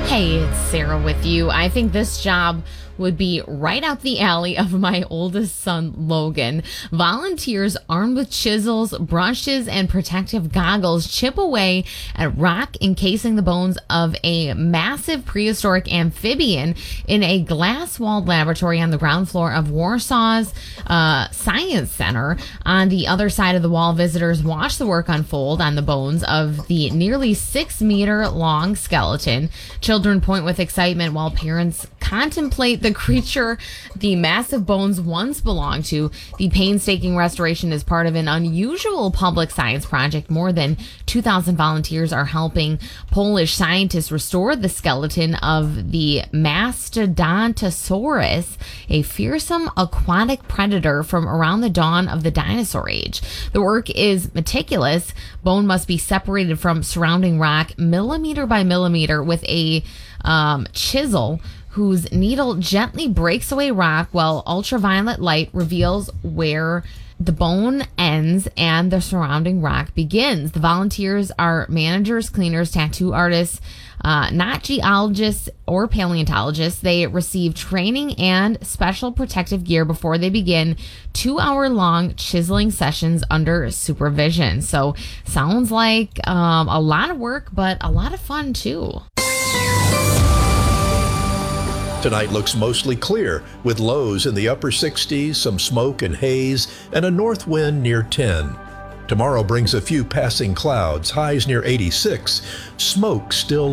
Hey, it's Sarah with you. I think this job would be right up the alley of my oldest son, Logan. Volunteers armed with chisels, brushes, and protective goggles chip away at rock encasing the bones of a massive prehistoric amphibian in a glass-walled laboratory on the ground floor of Warsaw's Science Center. On the other side of the wall, visitors watch the work unfold on the bones of the nearly 6-meter long skeleton. Children point with excitement while parents contemplate the creature the massive bones once belonged to. The painstaking restoration is part of an unusual public science project. More than 2,000 volunteers are helping Polish scientists restore the skeleton of the Mastodontosaurus, a fearsome aquatic predator from around the dawn of the dinosaur age. The work is meticulous. Bone must be separated from surrounding rock millimeter by millimeter with a chisel whose needle gently breaks away rock while ultraviolet light reveals where the bone ends and the surrounding rock begins. The volunteers are managers, cleaners, tattoo artists, not geologists or paleontologists. They receive training and special protective gear before they begin 2-hour-long chiseling sessions under supervision. So sounds like a lot of work, but a lot of fun too. Tonight looks mostly clear, with lows in the upper 60s, some smoke and haze, and a north wind near 10. Tomorrow brings a few passing clouds, highs near 86, smoke still